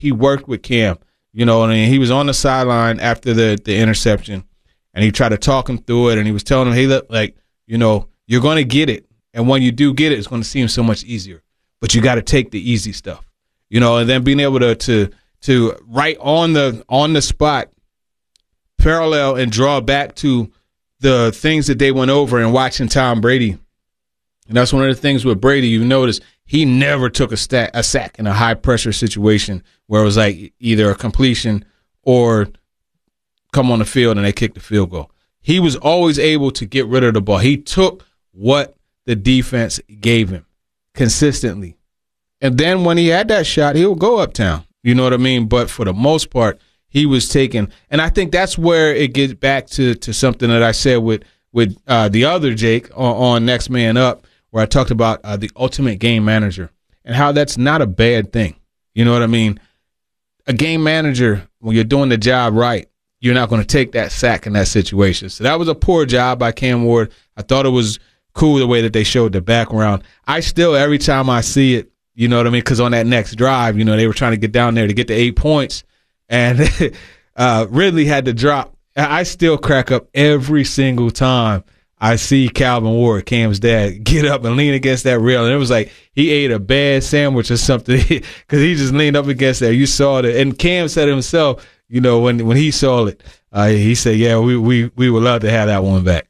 he worked with Cam. You know, and he was on the sideline after the interception, and he tried to talk him through it, and he was telling him, hey, look, like, you know, you're going to get it, and when you do get it, it's going to seem so much easier, but you got to take the easy stuff, you know, and then being able to right on the spot parallel and draw back to the things that they went over and watching Tom Brady. And that's one of the things with Brady, you notice he never took a sack in a high-pressure situation where it was like either a completion or come on the field and they kick the field goal. He was always able to get rid of the ball. He took what the defense gave him consistently. And then when he had that shot, he would go uptown. You know what I mean? But for the most part, he was taking – and I think that's where it gets back to something that I said with the other Jake on Next Man Up, where I talked about the ultimate game manager and how that's not a bad thing. You know what I mean? A game manager, when you're doing the job right, you're not going to take that sack in that situation. So that was a poor job by Cam Ward. I thought it was cool the way that they showed the background. I still, every time I see it, you know what I mean, because on that next drive, you know, they were trying to get down there to get the 8 points, and Ridley had to drop. I still crack up every single time I see Calvin Ward, Cam's dad, get up and lean against that rail. And it was like he ate a bad sandwich or something because he just leaned up against that. You saw it. And Cam said himself, you know, when he saw it, he said, yeah, we would love to have that one back.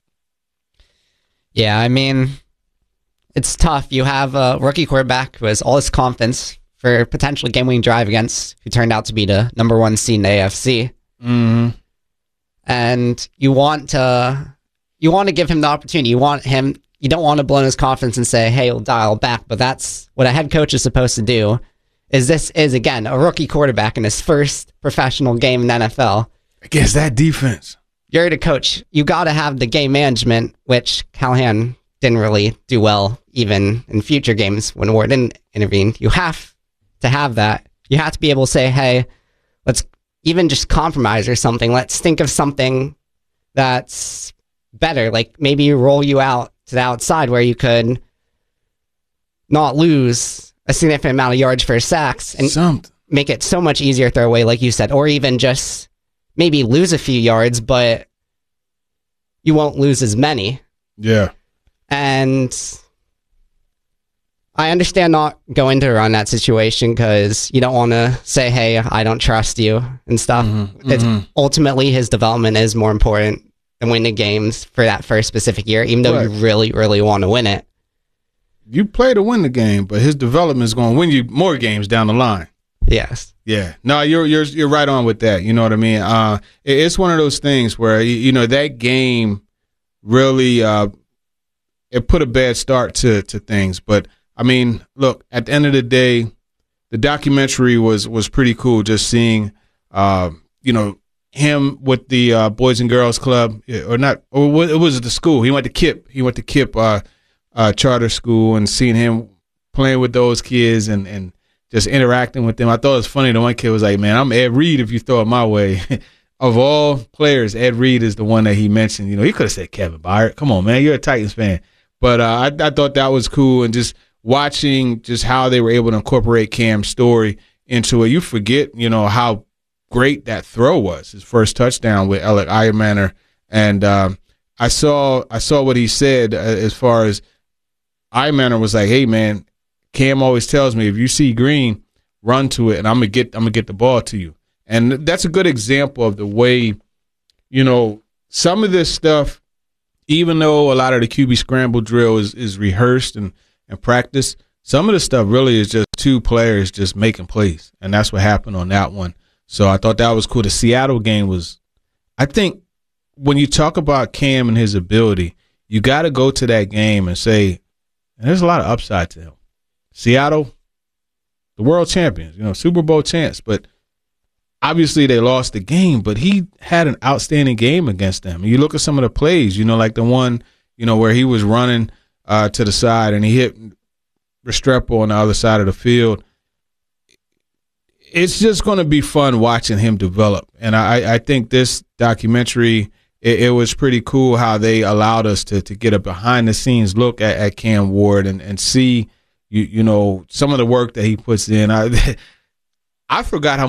Yeah, I mean, it's tough. You have a rookie quarterback who has all his confidence for a potential game-winning drive against who turned out to be the number 1 seed in the AFC. Mm-hmm. And you want to give him the opportunity. You don't want to blow his confidence and say, hey, we'll dial back. But that's what a head coach is supposed to do. This is, again, a rookie quarterback in his first professional game in the NFL. Against that defense. You're the coach. You got to have the game management, which Callahan didn't really do well, even in future games when Ward didn't intervene. You have to have that. You have to be able to say, hey, let's even just compromise or something. Let's think of something that's better. Like maybe roll you out to the outside where you could not lose a significant amount of yards for sacks and make it so much easier to throw away, like you said, or even just maybe lose a few yards, but you won't lose as many. Yeah. And I understand not going to run that situation because you don't want to say, hey, I don't trust you and stuff. Ultimately, his development is more important than winning games for that first specific year, even though you really, really want to win it. You play to win the game, but his development is going to win you more games down the line. Yes. Yeah. No, you're right on with that. You know what I mean? It's one of those things where, you know, that game really it put a bad start to things. But, I mean, look, at the end of the day, the documentary was pretty cool just seeing, you know, him with the Boys and Girls Club, it was the school. He went to KIPP charter school, and seeing him playing with those kids and just interacting with them. I thought it was funny. The one kid was like, man, I'm Ed Reed if you throw it my way. Of all players, Ed Reed is the one that he mentioned. You know, he could have said Kevin Byard. Come on, man, you're a Titans fan. But I thought that was cool, and just watching just how they were able to incorporate Cam's story into it. You forget, you know, how great that throw was, his first touchdown with Alec Eiermanner. And I saw what he said as far as Eiermanner was like, hey, man, Cam always tells me if you see green, run to it, and I'm gonna get the ball to you. And that's a good example of the way, you know, some of this stuff, even though a lot of the QB scramble drill is rehearsed and practiced, some of the stuff really is just two players just making plays. And that's what happened on that one. So I thought that was cool. The Seattle game was, I think, when you talk about Cam and his ability, you got to go to that game and say, and there's a lot of upside to him. Seattle, the world champions, you know, Super Bowl chance, but obviously they lost the game, but he had an outstanding game against them. You look at some of the plays, you know, like the one, you know, where he was running to the side and he hit Restrepo on the other side of the field. It's just going to be fun watching him develop. And I think this documentary, it was pretty cool how they allowed us to get a behind-the-scenes look at Cam Ward and see, you know, some of the work that he puts in. I forgot how